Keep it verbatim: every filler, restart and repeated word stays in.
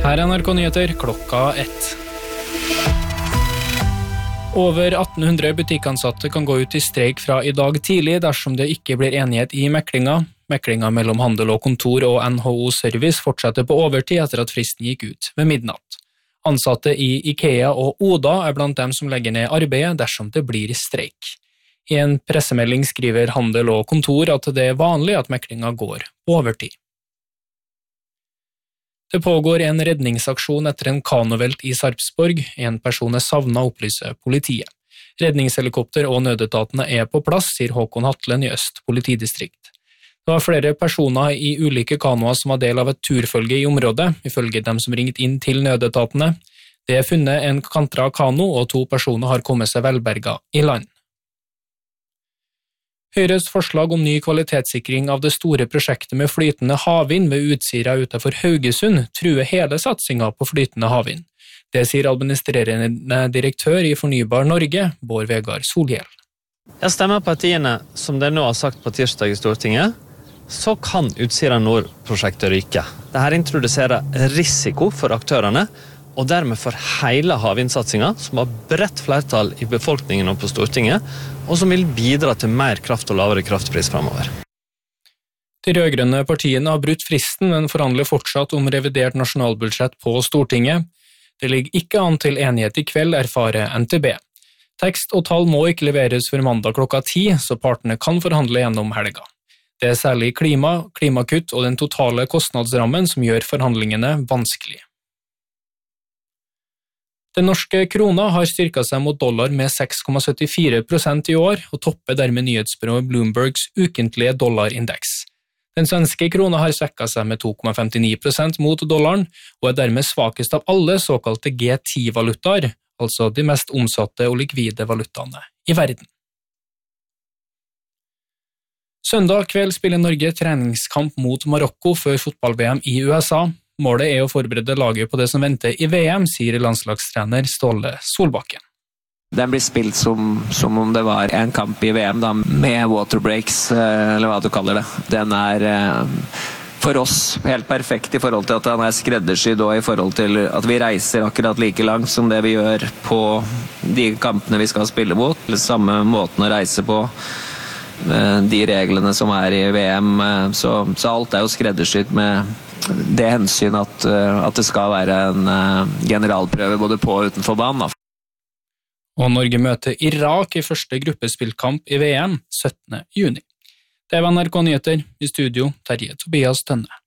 Her er N R K Nyheter klokka ett. Over atten hundre butikkansatte kan gå ut i streik fra i dag tidlig dersom det ikke blir enighet i meklinga. Meklinga mellom handel og kontor og N H O Service fortsetter på overtid etter at fristen gikk ut ved midnatt. Ansatte i IKEA og Oda er blant dem som legger ned arbeidet dersom det blir streik. I en pressemelding skriver handel og kontor at det er vanlig at meklinga går på overtid. Det pågår en redningsaksjon etter en kanovelt i Sarpsborg. En person er savnet, opplyser politiet. Redningshelikopter og nødetatene er på plass, sier Håkon Hatlen i Øst politidistrikt. Det var flere personer i ulike kanoer som var del av et turfølge i området, ifølge dem som ringte inn til nødetatene. Det er funnet en kantra kano, og to personer har kommet seg velberga i land. Høyres forslag om ny kvalitetssikring av det store prosjektet med flytende havvind ved Utsira utenfor Haugesund truer hele satsingen på flytende havvind. Det sier administrerende direktør i Fornybar Norge, Bård Vegar Solhjell. Jeg stemmer partiene som det nå har sagt på tirsdag i Stortinget, så kan Utsira Nord-prosjektet ryke. Dette introduserer risiko for aktørene, og dermed for hele havvindsatsingen, som har bredt flertall i befolkningen og på Stortinget, og som vil bidra til mer kraft og lavere kraftpris fremover. De rødgrønne partiene har brutt fristen, men forhandler fortsatt om revidert nasjonalbudsjett på Stortinget. Det ligger ikke an til enighet i kveld, erfarer N T B. Tekst og tall må ikke leveres før mandag klokka ti, så partene kan forhandle gjennom helga. Det er særlig klima, klimakutt og den totale kostnadsrammen som gjør forhandlingene vanskelig. Den norske krona har styrket seg mot dollar med seks komma syttifire prosent i år, og topper dermed nyhetsbyrået Bloombergs ukentlige dollarindeks. Den svenske krona har svekket seg med to komma femtini prosent mot dollaren, og er dermed svakest av alle såkalte G ti-valutaer, altså de mest omsatte og likvide valutaene i verden. Søndag kveld spiller Norge treningskamp mot Marokko før fotball-V M i U S A. Målet er å forberede laget på det som venter i V M, sier landslagstrener Ståle Solbakken. Den blir spilt som, som om det var en kamp i V M da, med waterbreaks, eller hva du kaller det. Den er for oss helt perfekt i forhold til at den er skreddersydd, og i forhold til at vi reiser akkurat like langt som det vi gjør på de kampene vi skal spille mot. Samme måten å reise på, de reglene som er i V M, så, så alt er jo skreddersydd med det hensyn at, at det skal være en generalprøve både på og utenfor banen. Og Norge møter Irak i første gruppespillkamp i V M syttende juni. Det var N R K Nyheter, i studio Terje Tobias Tønne.